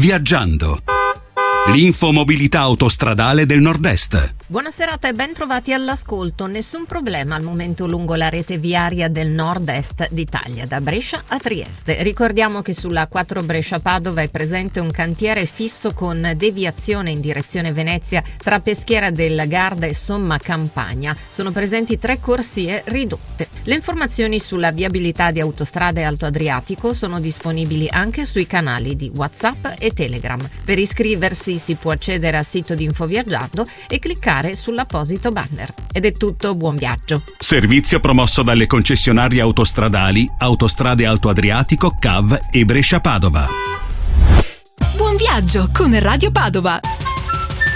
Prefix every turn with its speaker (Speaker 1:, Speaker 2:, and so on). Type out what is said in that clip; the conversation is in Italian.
Speaker 1: Viaggiando. L'infomobilità autostradale del Nord-Est.
Speaker 2: Buona serata e ben trovati all'ascolto. Nessun problema al momento lungo la rete viaria del Nord-Est d'Italia, da Brescia a Trieste. Ricordiamo che sulla 4 Brescia-Padova è presente un cantiere fisso con deviazione in direzione Venezia tra Peschiera del Garda e Somma Campagna. Sono presenti 3 corsie ridotte. Le informazioni sulla viabilità di Autostrade Alto Adriatico sono disponibili anche sui canali di WhatsApp e Telegram. Per iscriversi si può accedere al sito di Infoviaggiando e cliccare sull'apposito banner. Ed è tutto, buon viaggio.
Speaker 1: Servizio promosso dalle concessionarie autostradali Autostrade Alto Adriatico, CAV e Brescia Padova.
Speaker 3: Buon viaggio con Radio Padova.